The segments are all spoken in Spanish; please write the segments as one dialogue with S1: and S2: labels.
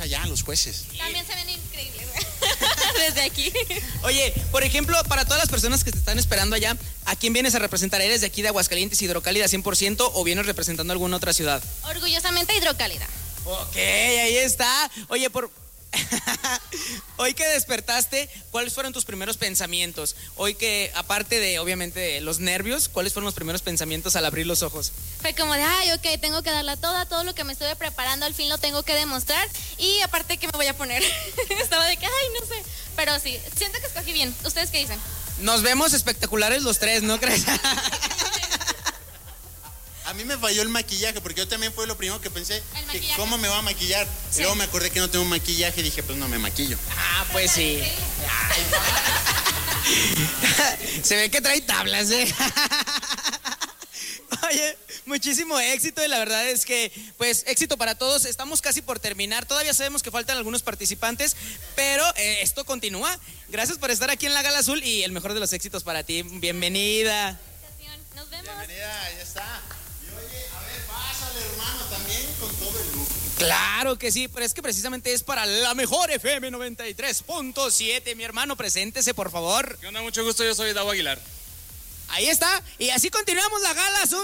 S1: allá, los jueces.
S2: También se ven increíbles desde aquí.
S3: Oye, por ejemplo, para todas las personas que te están esperando allá, ¿a quién vienes a representar? ¿Eres de aquí de Aguascalientes, Hidrocálida 100% o vienes representando alguna otra ciudad?
S2: Orgullosamente Hidrocálida.
S3: Ok, ahí está. Oye, hoy que despertaste, ¿cuáles fueron tus primeros pensamientos? Hoy que, aparte de, obviamente, de los nervios, ¿cuáles fueron los primeros pensamientos al abrir los ojos?
S2: Fue como de, ay, ok, tengo que darla toda, todo lo que me estuve preparando, al fin lo tengo que demostrar. Y aparte, ¿qué me voy a poner? Estaba de que, ay, no sé. Pero sí, siento que escogí bien. ¿Ustedes qué dicen?
S3: Nos vemos espectaculares los tres, ¿no crees?
S1: A mí me falló el maquillaje, porque yo también fue lo primero que pensé, que ¿cómo me va a maquillar?
S2: Sí.
S1: Y luego me acordé que no tengo maquillaje y dije, pues no me maquillo.
S3: Ah, pues sí. Se ve que trae tablas, ¿eh? Oye, muchísimo éxito y la verdad es que, pues, éxito para todos. Estamos casi por terminar. Todavía sabemos que faltan algunos participantes, pero esto continúa. Gracias por estar aquí en la Gala Azul y el mejor de los éxitos para ti. Bienvenida.
S2: Nos vemos.
S1: Bienvenida, ahí está. Y oye, a ver, pásale, hermano, también con todo el look.
S3: Claro que sí, pero es que precisamente es para la mejor FM 93.7. Mi hermano, preséntese, por favor.
S4: ¿Qué onda? Mucho gusto, yo soy Davo Aguilar.
S3: Ahí está, y así continuamos la Gala Azul.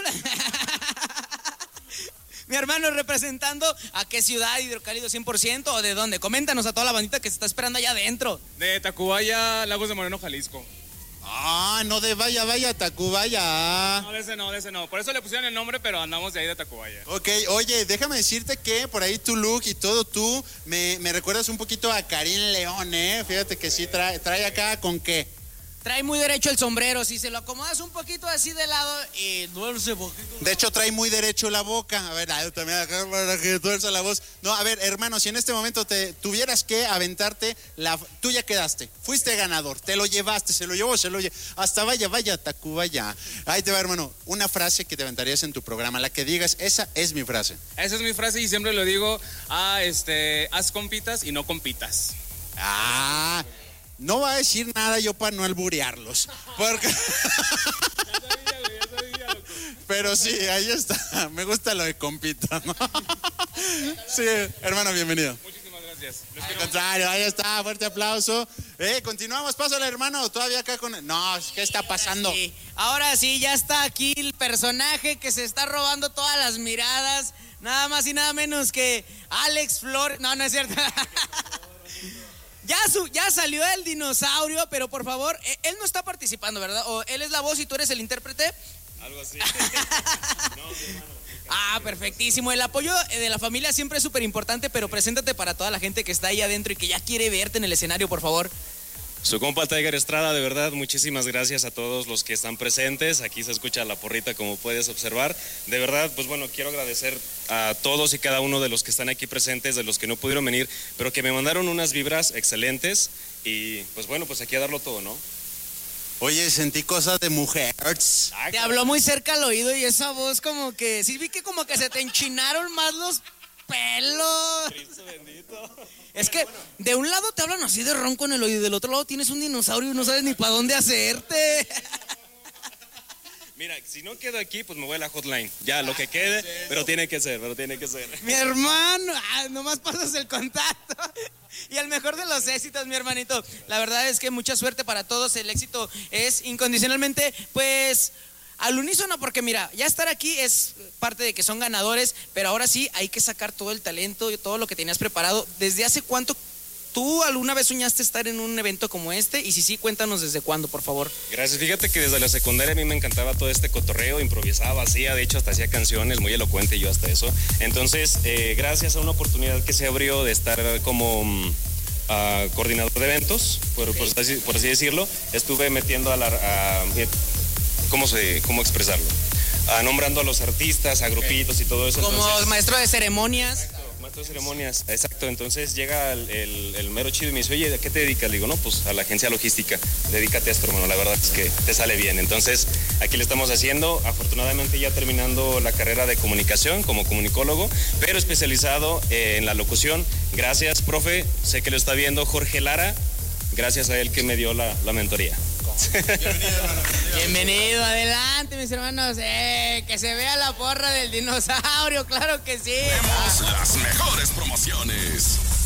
S3: Mi hermano, representando a qué ciudad, Hidrocálido 100% o de dónde. Coméntanos a toda la bandita que se está esperando allá adentro.
S4: De Tacubaya, Lagos de Moreno, Jalisco.
S1: Ah, no de vaya, Tacubaya.
S4: No, de ese no. Por eso le pusieron el nombre, pero andamos de ahí de Tacubaya.
S1: Ok, oye, déjame decirte que por ahí tu look y todo tú me recuerdas un poquito a Karim León, ¿eh? Fíjate que sí trae acá con qué.
S3: Trae muy derecho el sombrero, si se lo acomodas un poquito así de lado y duerce poquito.
S1: De hecho, trae muy derecho la boca. A ver, yo también acá para que tuerza la voz. No, a ver, hermano, si en este momento te tuvieras que aventarte, tú ya quedaste. Fuiste ganador, te lo llevaste, se lo llevó. Hasta vaya, Tacubaya. Ahí te va, hermano, una frase que te aventarías en tu programa, la que digas, esa es mi frase.
S4: Esa es mi frase y siempre lo digo, haz compitas y no compitas.
S1: Ah, no va a decir nada yo para no alburearlos. Porque...
S4: Ya sabía, loco.
S1: Pero sí, ahí está. Me gusta lo de compita, ¿no? Sí, hermano, bienvenido.
S4: Muchísimas gracias.
S1: Al contrario, ahí está, fuerte aplauso. Continuamos, pásale, hermano, todavía acá con... No, ¿qué está pasando?
S3: Sí. Ahora sí, ya está aquí el personaje que se está robando todas las miradas. Nada más y nada menos que Alex Flores. No, no es cierto. Ya salió el dinosaurio, pero por favor, él no está participando, ¿verdad? O él es la voz y tú eres el intérprete.
S4: Algo así. No, mi hermano.
S3: Ah, perfectísimo. El apoyo de la familia siempre es súper importante, pero preséntate para toda la gente que está ahí adentro y que ya quiere verte en el escenario, por favor.
S5: Su compa Tiger Estrada, de verdad, muchísimas gracias a todos los que están presentes. Aquí se escucha la porrita, como puedes observar. De verdad, pues bueno, quiero agradecer a todos y cada uno de los que están aquí presentes, de los que no pudieron venir, pero que me mandaron unas vibras excelentes. Y pues bueno, pues aquí a darlo todo, ¿no?
S1: Oye, sentí cosas de mujer.
S3: Te habló muy cerca al oído y esa voz como que... Sí, vi que como que se te enchinaron más los pelos.
S5: Cristo bendito.
S3: Es que de un lado te hablan así de ronco en el oído y del otro lado tienes un dinosaurio y no sabes ni para dónde hacerte.
S5: Mira, si no quedo aquí, pues me voy a la hotline. Ya, lo que quede, pero tiene que ser.
S3: Mi hermano, nomás pasas el contacto. Y el mejor de los éxitos, mi hermanito. La verdad es que mucha suerte para todos. El éxito es incondicionalmente, pues... al unísono, porque mira, ya estar aquí es parte de que son ganadores, pero ahora sí hay que sacar todo el talento y todo lo que tenías preparado. ¿Desde hace cuánto tú alguna vez soñaste estar en un evento como este? Y si sí, cuéntanos desde cuándo, por favor.
S5: Gracias, fíjate que desde la secundaria a mí me encantaba todo este cotorreo, improvisaba, de hecho hasta hacía canciones, muy elocuente yo hasta eso. Entonces, gracias a una oportunidad que se abrió de estar como... coordinador de eventos, por así decirlo, estuve metiendo ¿cómo expresarlo? Nombrando a los artistas, a grupitos y todo eso.
S3: Como
S5: entonces,
S3: maestro de ceremonias.
S5: maestro de ceremonias, exacto. Entonces llega el mero chido y me dice, oye, ¿a qué te dedicas? Le digo, no, pues a la agencia logística. Dedícate a esto, hermano, la verdad es que te sale bien. Entonces, aquí le estamos haciendo, afortunadamente ya terminando la carrera de comunicación como comunicólogo, pero especializado en la locución. Gracias, profe, sé que lo está viendo Jorge Lara, gracias a él que me dio la mentoría.
S3: Bienvenido, adelante, mis hermanos. Que se vea la porra del dinosaurio, claro que sí.
S6: Tenemos las mejores promociones.